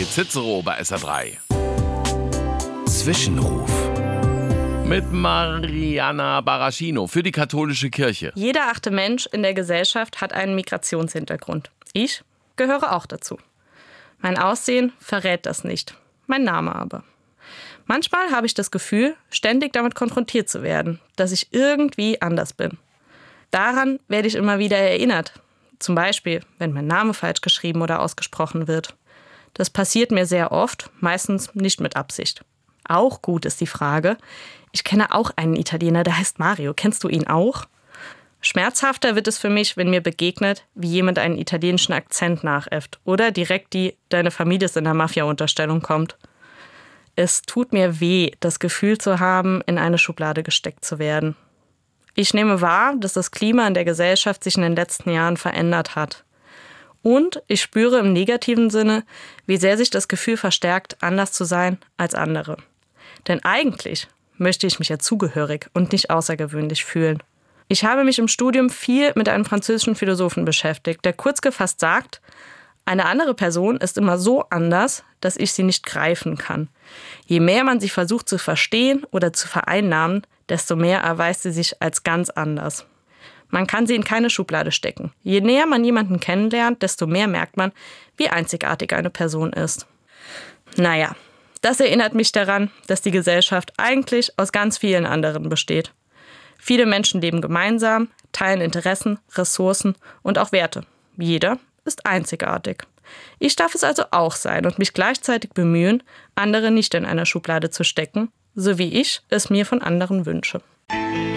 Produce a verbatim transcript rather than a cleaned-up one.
mit Cicero bei S R drei. Zwischenruf. Mit Mariana Baraschino für die katholische Kirche. Jeder achte Mensch in der Gesellschaft hat einen Migrationshintergrund. Ich gehöre auch dazu. Mein Aussehen verrät das nicht, mein Name aber. Manchmal habe ich das Gefühl, ständig damit konfrontiert zu werden, dass ich irgendwie anders bin. Daran werde ich immer wieder erinnert. Zum Beispiel, wenn mein Name falsch geschrieben oder ausgesprochen wird. Das passiert mir sehr oft, meistens nicht mit Absicht. Auch gut ist die Frage, ich kenne auch einen Italiener, der heißt Mario. Kennst du ihn auch? Schmerzhafter wird es für mich, wenn mir begegnet, wie jemand einen italienischen Akzent nachäfft oder direkt die »Deine Familie ist in der Mafia«-Unterstellung kommt. Es tut mir weh, das Gefühl zu haben, in eine Schublade gesteckt zu werden. Ich nehme wahr, dass das Klima in der Gesellschaft sich in den letzten Jahren verändert hat. Und ich spüre im negativen Sinne, wie sehr sich das Gefühl verstärkt, anders zu sein als andere. Denn eigentlich möchte ich mich ja zugehörig und nicht außergewöhnlich fühlen. Ich habe mich im Studium viel mit einem französischen Philosophen beschäftigt, der kurz gefasst sagt, eine andere Person ist immer so anders, dass ich sie nicht greifen kann. Je mehr man sie versucht zu verstehen oder zu vereinnahmen, desto mehr erweist sie sich als ganz anders. Man kann sie in keine Schublade stecken. Je näher man jemanden kennenlernt, desto mehr merkt man, wie einzigartig eine Person ist. Naja, das erinnert mich daran, dass die Gesellschaft eigentlich aus ganz vielen anderen besteht. Viele Menschen leben gemeinsam, teilen Interessen, Ressourcen und auch Werte. Jeder ist einzigartig. Ich darf es also auch sein und mich gleichzeitig bemühen, andere nicht in einer Schublade zu stecken, so wie ich es mir von anderen wünsche.